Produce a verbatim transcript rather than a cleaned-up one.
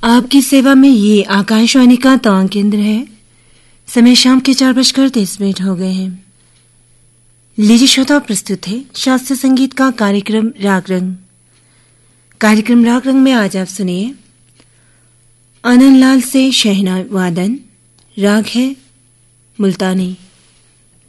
आपकी सेवा में ये आकाशवाणी का तवांग केंद्र है। समय शाम के चार बजकर तीस मिनट हो गए हैं। लीजिए श्रोता, प्रस्तुत है शास्त्रीय संगीत का कार्यक्रम राग रंग। कार्यक्रम राग रंग में आज आप सुनिए आनंद लाल से शहनाई वादन। राग है मुल्तानी।